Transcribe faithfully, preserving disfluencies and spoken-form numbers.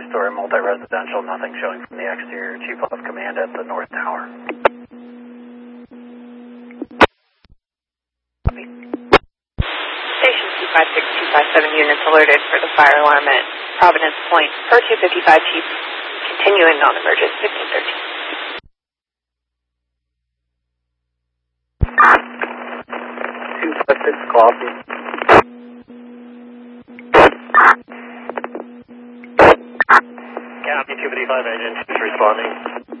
two-story multi-residential, nothing showing from the exterior. Chief will have command at the north tower. Station two five six two five seven units alerted for the fire alarm at Providence Point. Per two fifty-five, Chief. Continuing non-emergent, fifteen thirteen. two five six coffee. County two fifty-five agent is responding.